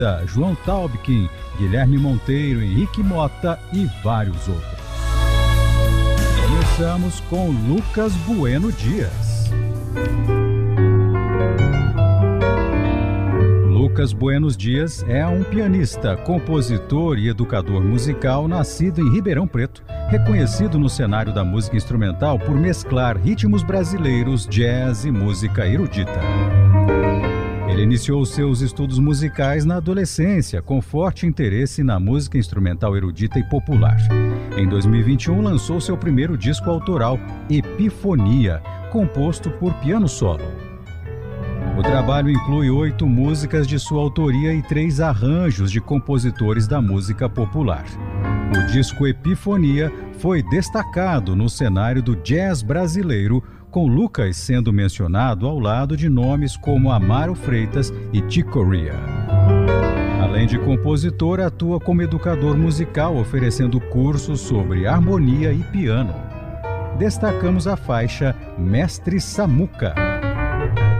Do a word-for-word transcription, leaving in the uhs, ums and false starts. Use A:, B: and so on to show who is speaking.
A: João Taubkin, Guilherme Monteiro, Henrique Mota e vários outros. Começamos com Lucas Bueno Dias. Lucas Bueno Dias é um pianista, compositor e educador musical nascido em Ribeirão Preto, reconhecido no cenário da música instrumental por mesclar ritmos brasileiros, jazz e música erudita. Ele iniciou seus estudos musicais na adolescência, com forte interesse na música instrumental erudita e popular. Em dois mil e vinte e um, lançou seu primeiro disco autoral, Epifonia, composto por piano solo. O trabalho inclui oito músicas de sua autoria e três arranjos de compositores da música popular. O disco Epifonia foi destacado no cenário do jazz brasileiro, com Lucas sendo mencionado ao lado de nomes como Amaro Freitas e Chick Corea. Além de compositor, atua como educador musical, oferecendo cursos sobre harmonia e piano. Destacamos a faixa Mestre Samuca.